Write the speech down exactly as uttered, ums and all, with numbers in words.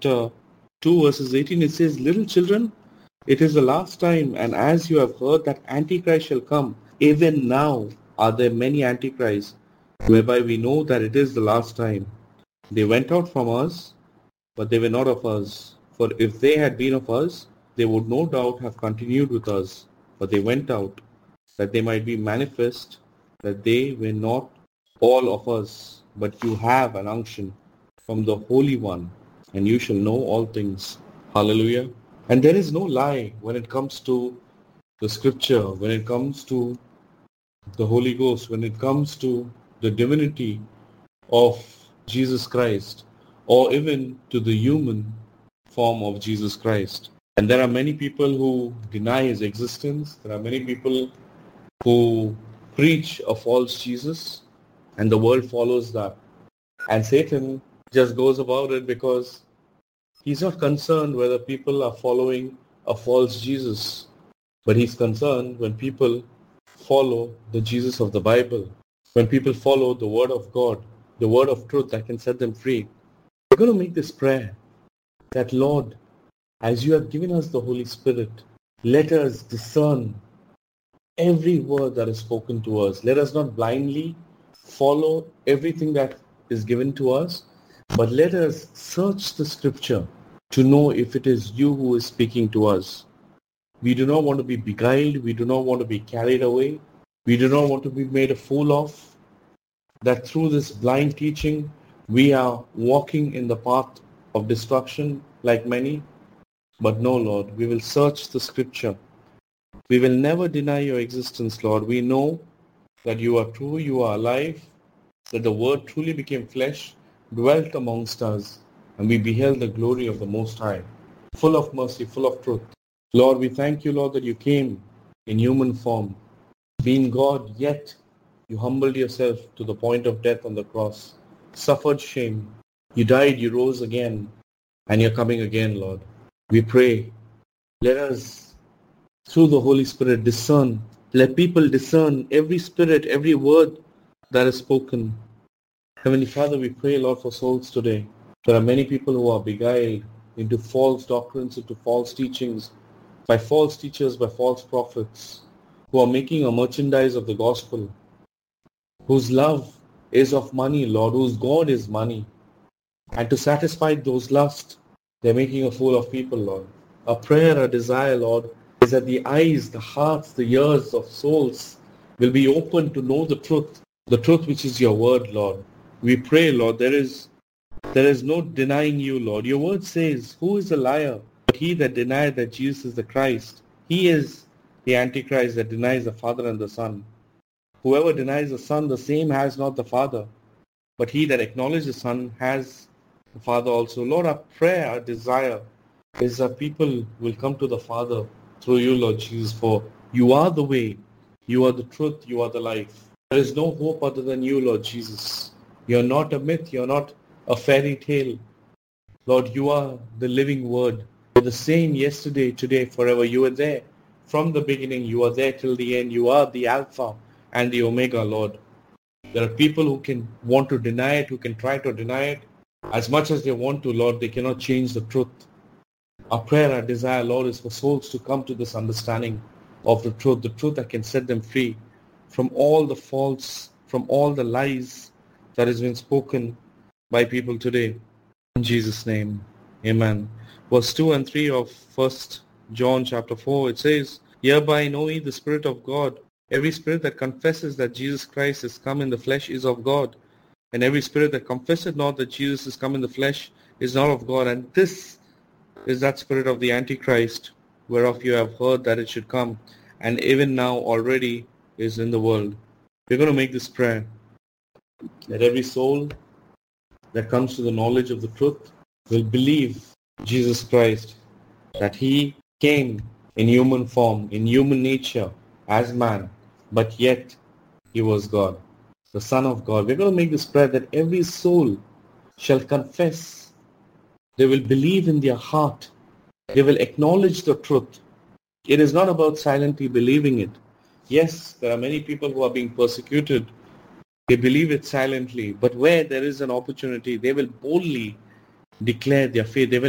chapter two, verses eighteen, it says, "Little children, it is the last time, and as you have heard that Antichrist shall come, even now are there many Antichrists, whereby we know that it is the last time. They went out from us, but they were not of us. For if they had been of us, they would no doubt have continued with us. But they went out, that they might be manifest, that they were not all of us, but you have an unction from the Holy One, and you shall know all things." Hallelujah. And there is no lie when it comes to the scripture, when it comes to the Holy Ghost, when it comes to the divinity of Jesus Christ, or even to the human form of Jesus Christ. And there are many people who deny his existence. There are many people who preach a false Jesus, and the world follows that. And Satan just goes about it because he's not concerned whether people are following a false Jesus, but he's concerned when people follow the Jesus of the Bible, when people follow the Word of God, the Word of truth that can set them free. We're going to make this prayer that, Lord, as you have given us the Holy Spirit, let us discern every word that is spoken to us. Let us not blindly follow everything that is given to us, but let us search the scripture to know if it is you who is speaking to us. We do not want to be beguiled. We do not want to be carried away. We do not want to be made a fool of. That through this blind teaching, we are walking in the path of destruction like many. But no, Lord, we will search the scripture. We will never deny your existence, Lord. We know that you are true, you are alive, that the Word truly became flesh, dwelt amongst us, and we beheld the glory of the Most High, full of mercy, full of truth. Lord, we thank you, Lord, that you came in human form. Being God, yet you humbled yourself to the point of death on the cross, suffered shame. You died, you rose again, and you're coming again, Lord. We pray, let us, through the Holy Spirit, discern. Let people discern every spirit, every word that is spoken. Heavenly Father, we pray, Lord, for souls today. There are many people who are beguiled into false doctrines, into false teachings, by false teachers, by false prophets, who are making a merchandise of the gospel, whose love is of money, Lord, whose God is money. And to satisfy those lusts, they're making a fool of people, Lord. Our prayer, our desire, Lord, is that the eyes, the hearts, the ears of souls will be open to know the truth, the truth which is your word, Lord. We pray, Lord, there is there is no denying you, Lord. Your word says, who is a liar but he that denied that Jesus is the Christ? He is the Antichrist that denies the Father and the Son. Whoever denies the Son, the same has not the Father. But he that acknowledges the Son has the Father also. Lord, our prayer, our desire is that people will come to the Father through you, Lord Jesus, for you are the way, you are the truth, you are the life. There is no hope other than you, Lord Jesus. You are not a myth, you are not a fairy tale. Lord, you are the living word. You're the same yesterday, today, forever. You are there from the beginning. You are there till the end. You are the Alpha and the Omega, Lord. There are people who can want to deny it, who can try to deny it. As much as they want to, Lord, they cannot change the truth. Our prayer, our desire, Lord, is for souls to come to this understanding of the truth, the truth that can set them free from all the faults, from all the lies that has been spoken by people today. In Jesus' name, amen. Verse two and three of First John chapter four, it says, "Hereby know ye the Spirit of God. Every spirit that confesses that Jesus Christ is come in the flesh is of God. And every spirit that confesseth not that Jesus is come in the flesh is not of God. And this is that spirit of the Antichrist, whereof you have heard that it should come, and even now already is in the world." We're going to make this prayer, that every soul that comes to the knowledge of the truth will believe Jesus Christ, that he came in human form, in human nature, as man, but yet he was God, the Son of God. We're going to make this prayer that every soul shall confess. They will believe in their heart. They will acknowledge the truth. It is not about silently believing it. Yes, there are many people who are being persecuted. They believe it silently. But where there is an opportunity, they will boldly declare their faith. They will